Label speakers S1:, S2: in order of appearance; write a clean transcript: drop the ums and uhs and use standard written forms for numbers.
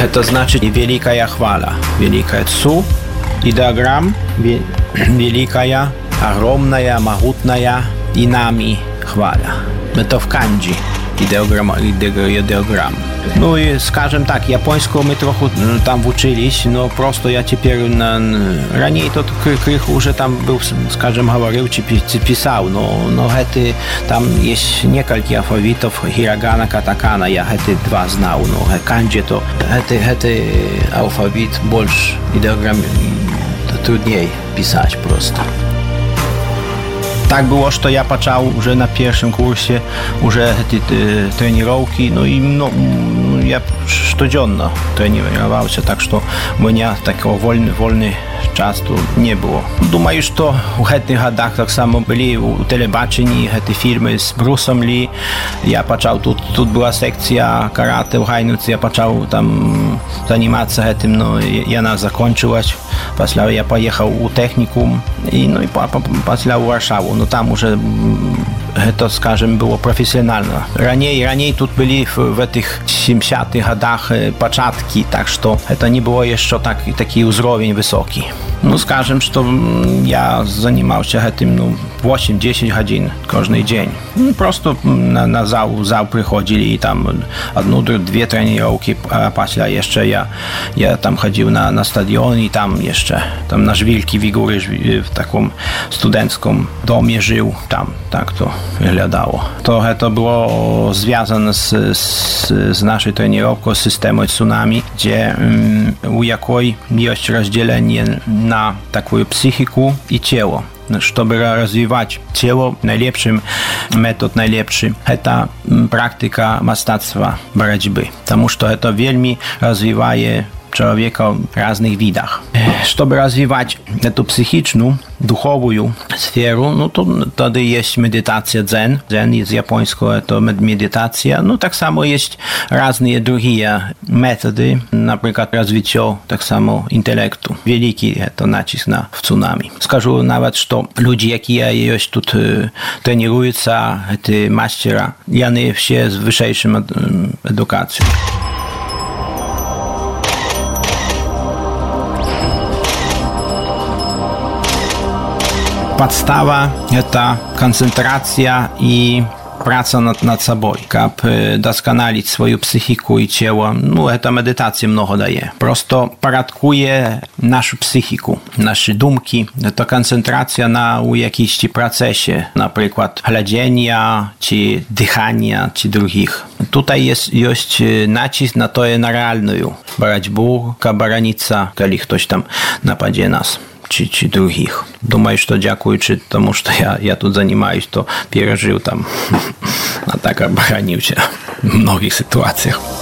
S1: Это значит великая хвала. Великая цу, идеограмм, великая, огромная, могутная и нами хвала. Это в канджи. Идеограмм. Ну и, скажем так, японского мы трохи там учились, но просто я теперь ранее тот криху уже там был, скажем, говорил, писал, но это, там есть несколько алфавитов, хирогана, катакана, я это два знал, но канджи то, это алфавит больше, идеограмм труднее писать просто. Так było, że ja zaczął już na pierwszym kursie już te trenowanki, no i ja codziennie trenowałem się, tak że u mnie takiego wolny czas tu nie było. Думаю, że w tych latach tak samo byli u telebaczeni te filmy z Bruce'em Lee. Ja zaczął, tu była sekcja karate w Hajnuce, ja zaczął tam zajmować się tym, no ja na zakończyłaś. После я поехал у техникум и после у Варшаву, но там уже это, скажем, было профессионально. Ранее тут были в этих 70-х годах початки, так что это не было еще такой уровень высокий. Ну, скажем, что я занимался этим 8-10 годин каждый день. Просто на зал приходили и там одну-две тренировки, а после еще я там ходил на стадион и там еще там на Żwirki Wigury w takim studenckim domie żył, tam tak to wyglądało. To było związane z naszej trenировкой, z systemem tsunami, gdzie u jakiej jest rozdzielenie na taką psychikę i ciało. Żeby rozwijać ciało, najlepszy to praktyka mastactwa борьбы, потому что это вельми развивает człowieka w różnych widach. Żeby rozwijać tę psychiczną, duchową sferę, no to wtedy jest medytacja zen. Zen jest japońsko, to medytacja. No tak samo jest różne drugie metody, na przykład rozwicia tak samo intelektu. Wielki to nacisk na tsunami. Skażę nawet, że ludzie, jakie jest tu trenują te mastera, oni wszyscy z wyższą edukacją. Podstawa to koncentracja i praca nad sobą, aby doskonalić swoją psychikę i ciało. No, to medytacja mnogo daje. Prosto porządkuje naszą psychikę, nasze dumki. To koncentracja na jakimś procesie, na przykład gledzenia, czy dychania, czy drugich. Tutaj jest nacisk na to realną борьбу, обороніться, коли ktoś tam napadzie nas. Czy drugich. Думаю, что дякуючи тому, что я тут занимаюсь, то пережил там, а так оборонился в многих ситуациях.